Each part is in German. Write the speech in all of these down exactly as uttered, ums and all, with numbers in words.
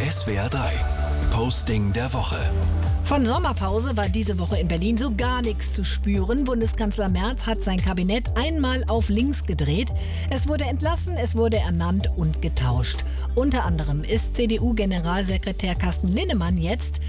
S W R drei Posting der Woche. Von Sommerpause war diese Woche in Berlin so gar nichts zu spüren. Bundeskanzler Merz hat sein Kabinett einmal auf links gedreht. Es wurde entlassen, es wurde ernannt und getauscht. Unter anderem ist C D U-Generalsekretär Carsten Linnemann jetzt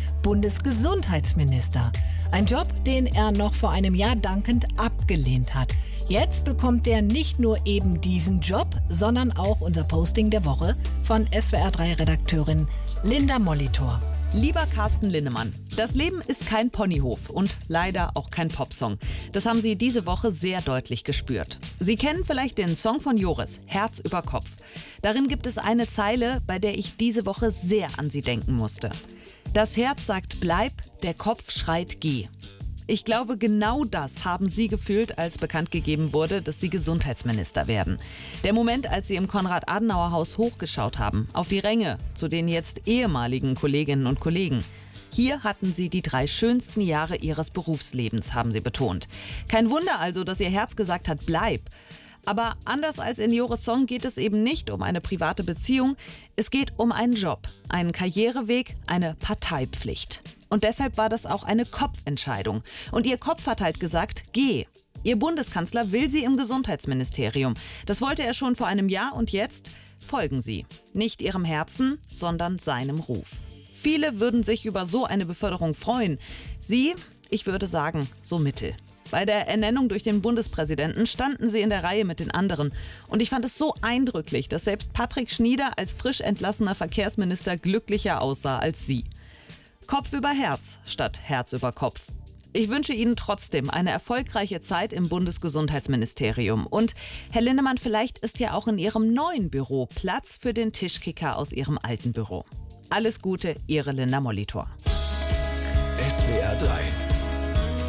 Bundesgesundheitsminister. Ein Job, den er noch vor einem Jahr dankend abgelehnt hat. Jetzt bekommt er nicht nur eben diesen Job, sondern auch unser Posting der Woche von S W R drei Redakteurin Linda Molitor. Lieber Carsten Linnemann, das Leben ist kein Ponyhof und leider auch kein Popsong. Das haben Sie diese Woche sehr deutlich gespürt. Sie kennen vielleicht den Song von Joris, Herz über Kopf. Darin gibt es eine Zeile, bei der ich diese Woche sehr an Sie denken musste. Das Herz sagt bleib, der Kopf schreit geh. Ich glaube, genau das haben Sie gefühlt, als bekannt gegeben wurde, dass Sie Gesundheitsminister werden. Der Moment, als Sie im Konrad-Adenauer-Haus hochgeschaut haben, auf die Ränge zu den jetzt ehemaligen Kolleginnen und Kollegen. Hier hatten Sie die drei schönsten Jahre Ihres Berufslebens, haben Sie betont. Kein Wunder also, dass Ihr Herz gesagt hat, bleib. Aber anders als in Joris Song geht es eben nicht um eine private Beziehung. Es geht um einen Job, einen Karriereweg, eine Parteipflicht. Und deshalb war das auch eine Kopfentscheidung. Und Ihr Kopf hat halt gesagt, geh. Ihr Bundeskanzler will Sie im Gesundheitsministerium. Das wollte er schon vor einem Jahr und jetzt folgen Sie. Nicht Ihrem Herzen, sondern seinem Ruf. Viele würden sich über so eine Beförderung freuen. Sie, ich würde sagen, so mittel. Bei der Ernennung durch den Bundespräsidenten standen Sie in der Reihe mit den anderen. Und ich fand es so eindrücklich, dass selbst Patrick Schnieder als frisch entlassener Verkehrsminister glücklicher aussah als Sie. Kopf über Herz statt Herz über Kopf. Ich wünsche Ihnen trotzdem eine erfolgreiche Zeit im Bundesgesundheitsministerium. Und Herr Linnemann, vielleicht ist ja auch in Ihrem neuen Büro Platz für den Tischkicker aus Ihrem alten Büro. Alles Gute, Ihre Linda Molitor. S W R drei